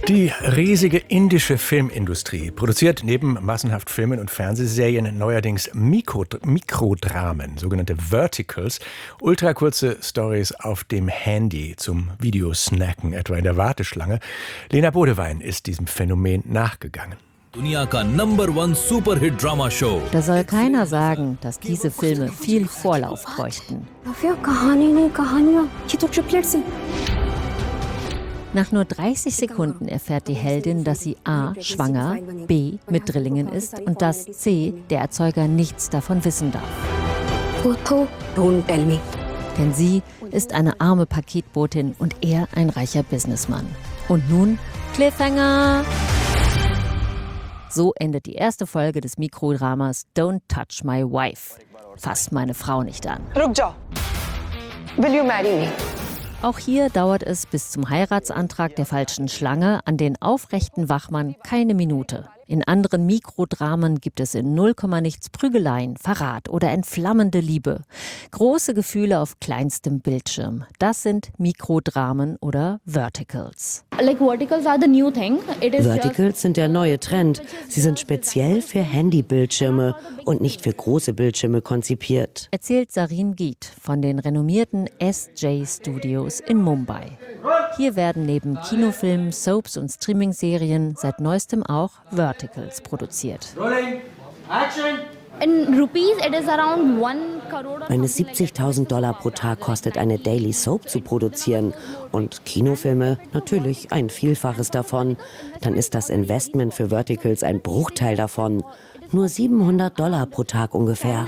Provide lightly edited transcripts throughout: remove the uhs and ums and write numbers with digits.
Die riesige indische Filmindustrie produziert neben massenhaft Filmen und Fernsehserien neuerdings Mikrodramen, sogenannte Verticals, ultrakurze Stories auf dem Handy zum Videosnacken, etwa in der Warteschlange. Lena Bodewein ist diesem Phänomen nachgegangen. Da soll keiner sagen, dass diese Filme viel Vorlauf bräuchten. Nach nur 30 Sekunden erfährt die Heldin, dass sie a. schwanger, b. mit Drillingen ist und dass c. der Erzeuger nichts davon wissen darf. Denn sie ist eine arme Paketbotin und er ein reicher Businessmann. Und nun Cliffhanger! So endet die erste Folge des Mikrodramas Don't Touch My Wife. Fass meine Frau nicht an. Will you marry me? Auch hier dauert es bis zum Heiratsantrag der falschen Schlange an den aufrechten Wachmann keine Minute. In anderen Mikrodramen gibt es in 0, nichts Prügeleien, Verrat oder entflammende Liebe. Große Gefühle auf kleinstem Bildschirm. Das sind Mikrodramen oder Verticals. Verticals sind der neue Trend. Sie sind speziell für Handybildschirme und nicht für große Bildschirme konzipiert. Erzählt Sarin Geet von den renommierten SJ Studios in Mumbai. Hier werden neben Kinofilmen, Soaps und Streaming-Serien seit neuestem auch Verticals produziert. Meine $70.000 pro Tag kostet eine Daily Soap zu produzieren. Und Kinofilme natürlich ein Vielfaches davon. Dann ist das Investment für Verticals ein Bruchteil davon. Nur $700 pro Tag ungefähr.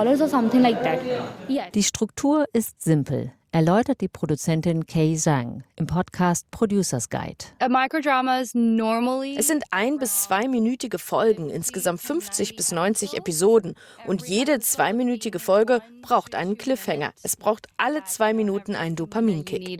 Die Struktur ist simpel, erläutert die Produzentin Kay Zhang im Podcast Producers Guide. Es sind 1- bis 2-minütige Folgen, insgesamt 50 bis 90 Episoden. Und jede 2-minütige Folge braucht einen Cliffhanger. Es braucht alle 2 Minuten einen Dopaminkick.